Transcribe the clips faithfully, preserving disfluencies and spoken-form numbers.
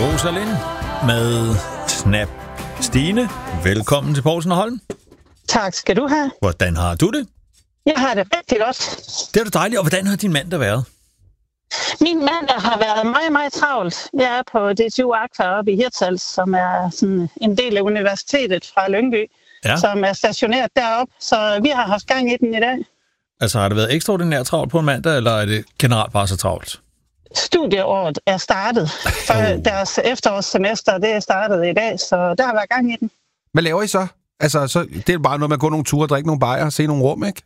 Rosalind med Snap. Stine, velkommen til Poulsen og Holm. Tak skal du have. Hvordan har du det? Jeg har det rigtig godt. Det er da dejligt. Og hvordan har din mandag været? Min mandag har været meget, meget travlt. Jeg er på D T U Aqua oppe i Hirtshals, som er sådan en del af universitetet fra Lyngby, ja. Som er stationeret deroppe. Så vi har haft gang i den i dag. Altså har det været ekstraordinært travlt på en mandag, eller er det generelt bare så travlt? Studieåret er startet. For oh. Deres efterårssemester, det er startet i dag, så der har været gang i den. Hvad laver I så? Altså, så det er bare noget med at gå nogle ture, drikke nogle bajer og se nogle rum, ikke?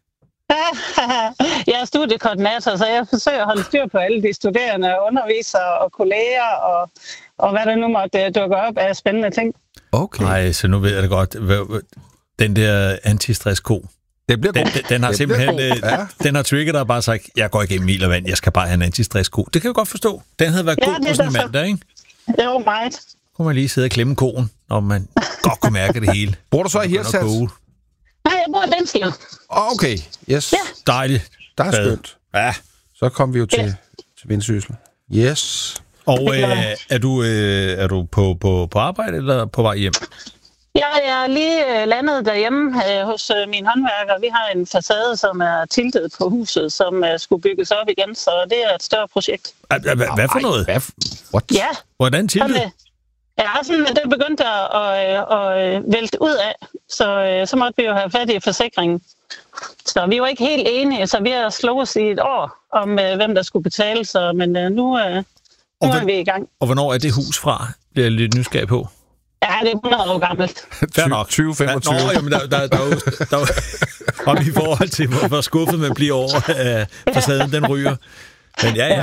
Jeg er studiekoordinator, så jeg forsøger at holde styr på alle de studerende, undervisere og kolleger, og, og hvad der nu måtte dukke op af spændende ting. Okay. Nej, så nu ved jeg det godt. Den der antistress-ko, det bliver den, den, den har det simpelthen øh, ja. Den har trigget dig og bare sagt, jeg går igennem mil og vand, jeg skal bare have en antistress-ko. Det kan jeg godt forstå. Den havde været ja, god på sådan en mandag, ikke? Det var meget. Kunne man lige sidde og klemme koen, når man godt kunne mærke det hele. Bor du så i Hirtshals? Nej, jeg bor i Vendsyssel. Okay, yes. Ja. Dejligt. Der er skønt. Ja. Så kom vi jo til, ja. til Vendsyssel. Yes. Og øh, er du, øh, er du på, på, på arbejde eller på vej hjem? Jeg er lige landet derhjemme øh, hos øh, min håndværker. Vi har en facade, som er tiltet på huset, som øh, skulle bygges op igen, så det er et større projekt. Hvad for noget? What? Ja. Hvordan tiltet? Ja, sådan, det begyndte at, at, at, at vælte ud af, så, så måtte vi jo have fat i forsikringen. Så vi var ikke helt enige, så vi har slået i et år om, hvem der skulle betale, så, men nu, nu er vi i gang. Og hvornår er det hus fra? Det er jeg lidt nysgerrig på. Ja, det er hundrede år gammelt. Fair nok. tyve femogtyve. Ja, nå, jamen, der, der, der, der, der, om i forhold til, hvor, hvor skuffet man bliver over af facaden, den ryger. Men ja, ja.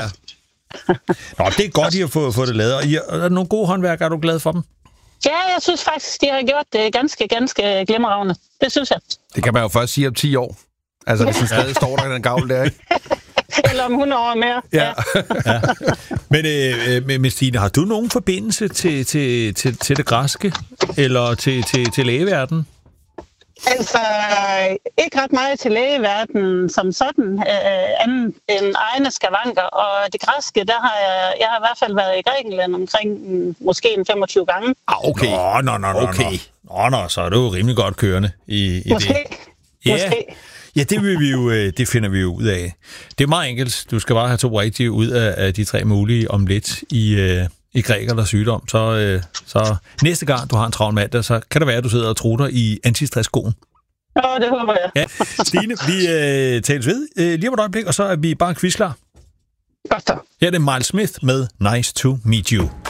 Nå, det er godt, I har fået, fået det lavet. Og I, er der nogle gode håndværkere, er du glad for dem? Ja, jeg synes faktisk, de har gjort det ganske, ganske glimragende. Det synes jeg. Det kan man jo først sige om ti år. Altså, hvis den stadig står der i den gavl der, ikke? Eller om hundrede år mere. Ja. Ja. ja. Men, øh, men Stine, har du nogen forbindelse til, til, til, til det græske? Eller til, til, til lægeverdenen? Altså, ikke ret meget til lægeverdenen som sådan, øh, anden end egne skavanker. Og det græske, der har jeg, jeg har i hvert fald været i Grækenland omkring måske en femogtyve gange. Ah, okay. Nå, nå, nå, okay. Nå, nå, så er du jo rimelig godt kørende i, i måske. det. Ja. Måske. Ja, det, vil vi jo, det finder vi jo ud af. Det er meget enkelt. Du skal bare have to rigtige ud af de tre mulige om lidt i, i græk eller sygdom. Så, så næste gang, du har en travl mandag, så kan det være, at du sidder og trutter i antistress-skoen. Ja, det håber jeg. Ja. Stine, vi øh, tales ved øh, lige om et øjeblik, og så er vi bare quizklar. Godt så. Her er det Miles Smith med Nice to Meet You.